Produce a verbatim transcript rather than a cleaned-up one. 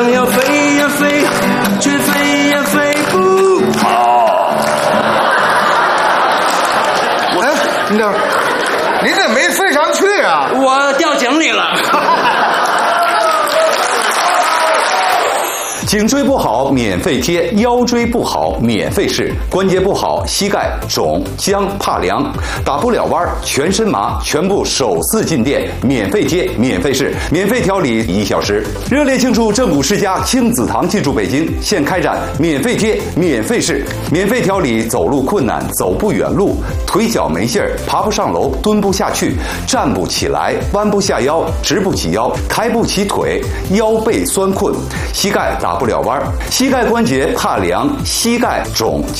想要飞呀飞，却飞呀飞不好。 哎，你等，你这没飞上去啊？ 我掉井里了。 颈椎不好免费贴，腰椎不好免费试，关节不好膝盖肿僵怕凉打不了弯全身麻，全部首次进店免费贴免费试免费调理一小时。热烈庆祝正骨世家亲子堂进驻北京，现开展免费贴免费试免费调理走路困难走不远路腿脚没劲儿爬不上楼蹲不下去站不起来弯不下腰直不起腰抬不起腿腰背酸困膝盖打不了弯膝盖关节怕凉膝盖肿